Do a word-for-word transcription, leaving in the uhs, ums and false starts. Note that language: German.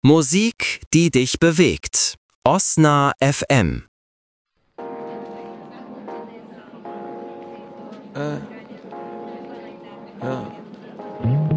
Musik, die dich bewegt. Osna F M. Äh, ja.